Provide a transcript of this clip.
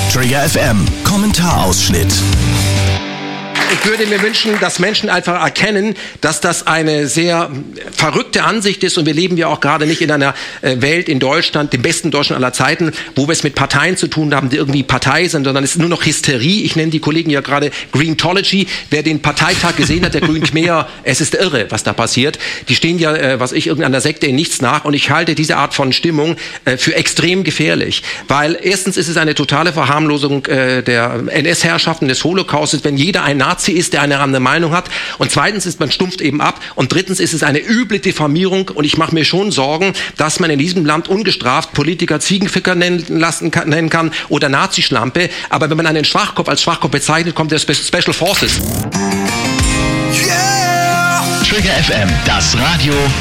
Trigger FM Kommentarausschnitt. Ich würde mir wünschen, dass Menschen einfach erkennen, dass das eine sehr verrückte Ansicht ist und wir leben ja auch gerade nicht in einer Welt in Deutschland, dem besten Deutschland aller Zeiten, wo wir es mit Parteien zu tun haben, die irgendwie Partei sind, sondern es ist nur noch Hysterie. Ich nenne die Kollegen ja gerade Greentology. Wer den Parteitag gesehen hat, der Grünen Khmer, es ist irre, was da passiert. Die stehen ja, irgendeiner Sekte in nichts nach und ich halte diese Art von Stimmung für extrem gefährlich, weil erstens ist es eine totale Verharmlosung der NS-Herrschaften des Holocaustes, wenn jeder ein Nazi ist, der eine andere Meinung hat. Und zweitens ist man stumpft eben ab. Und drittens ist es eine üble Diffamierung. Und ich mache mir schon Sorgen, dass man in diesem Land ungestraft Politiker Ziegenficker nennen kann oder Nazischlampe. Aber wenn man einen Schwachkopf als Schwachkopf bezeichnet, kommt der Special Forces. Trigger FM, das Radio